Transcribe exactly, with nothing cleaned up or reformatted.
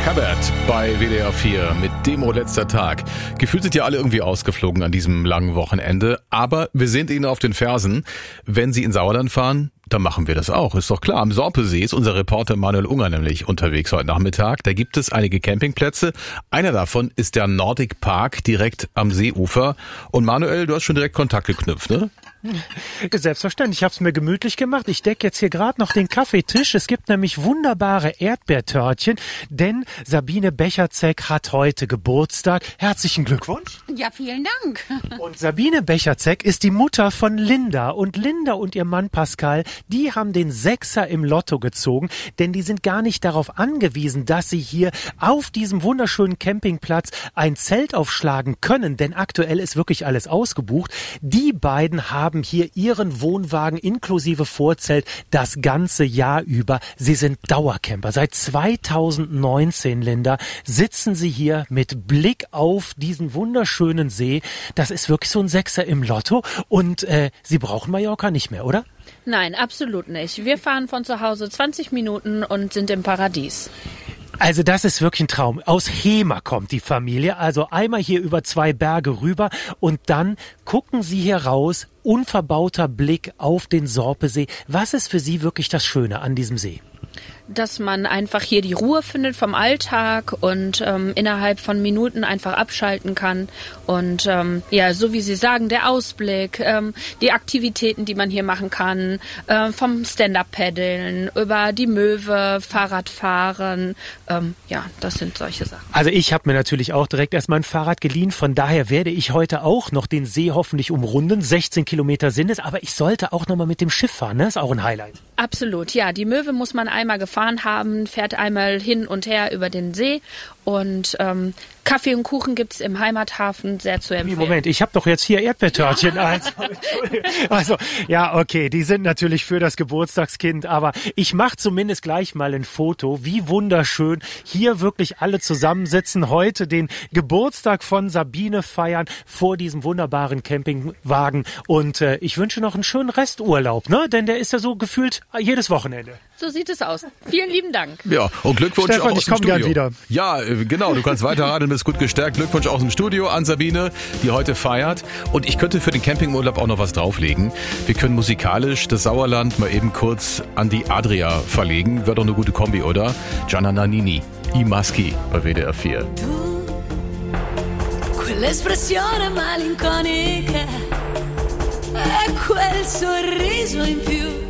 Hubbard bei W D R vier mit Demo letzter Tag. Gefühlt sind ja alle irgendwie ausgeflogen an diesem langen Wochenende, aber wir sind Ihnen auf den Fersen. Wenn Sie in Sauerland fahren, dann machen wir das auch, ist doch klar. Am Sorpesee ist unser Reporter Manuel Unger nämlich unterwegs heute Nachmittag. Da gibt es einige Campingplätze. Einer davon ist der Nordic Park direkt am Seeufer. Und Manuel, du hast schon direkt Kontakt geknüpft, ne? Selbstverständlich, ich habe es mir gemütlich gemacht. Ich decke jetzt hier gerade noch den Kaffeetisch. Es gibt nämlich wunderbare Erdbeertörtchen, denn Sabine Becherzek hat heute Geburtstag. Herzlichen Glückwunsch. Ja, vielen Dank. Und Sabine Becherzek ist die Mutter von Linda. Und Linda und ihr Mann Pascal, die haben den Sechser im Lotto gezogen, denn die sind gar nicht darauf angewiesen, dass sie hier auf diesem wunderschönen Campingplatz ein Zelt aufschlagen können, denn aktuell ist wirklich alles ausgebucht. Die beiden haben hier ihren Wohnwagen inklusive Vorzelt das ganze Jahr über. Sie sind Dauercamper. Seit zweitausendneunzehn, Linda, sitzen sie hier mit Blick auf diesen wunderschönen See. Das ist wirklich so ein Sechser im Lotto. Und äh, Sie brauchen Mallorca nicht mehr, oder? Nein, absolut nicht. Wir fahren von zu Hause zwanzig Minuten und sind im Paradies. Also das ist wirklich ein Traum. Aus Hema kommt die Familie, also einmal hier über zwei Berge rüber und dann gucken Sie hier raus, unverbauter Blick auf den Sorpesee. Was ist für Sie wirklich das Schöne an diesem See? Dass man einfach hier die Ruhe findet vom Alltag und ähm, innerhalb von Minuten einfach abschalten kann. Und ähm, ja, so wie Sie sagen, der Ausblick, ähm, die Aktivitäten, die man hier machen kann, äh, vom Stand-Up-Paddeln über die Möwe, Fahrradfahren, ähm, ja, das sind solche Sachen. Also ich habe mir natürlich auch direkt erstmal ein Fahrrad geliehen, von daher werde ich heute auch noch den See hoffentlich umrunden. sechzehn Kilometer sind es, aber ich sollte auch nochmal mit dem Schiff fahren, ne? Ist auch ein Highlight. Absolut, ja, die Möwe muss man einmal gefahren haben, fährt einmal hin und her über den See und ähm, Kaffee und Kuchen gibt's im Heimathafen, sehr zu empfehlen. Moment, ich habe doch jetzt hier Erdbeertörtchen. Ja. Also, also, ja, okay, die sind natürlich für das Geburtstagskind, aber ich mache zumindest gleich mal ein Foto. Wie wunderschön, hier wirklich alle zusammensitzen, heute den Geburtstag von Sabine feiern vor diesem wunderbaren Campingwagen und äh, ich wünsche noch einen schönen Resturlaub, ne? Denn der ist ja so gefühlt jedes Wochenende. So sieht es aus. Vielen lieben Dank. Ja, und Glückwunsch Stefan, auch aus ich dem komm Studio. gern wieder. Ja, genau, du kannst weiter radeln, bist gut gestärkt. Glückwunsch aus dem Studio an Sabine, die heute feiert. Und ich könnte für den Campingurlaub auch noch was drauflegen. Wir können musikalisch das Sauerland mal eben kurz an die Adria verlegen. Wird doch eine gute Kombi, oder? Gianna Nannini, I Maschi bei W D R vier. Tu, quell'espressione malinconica e quel sorriso in più.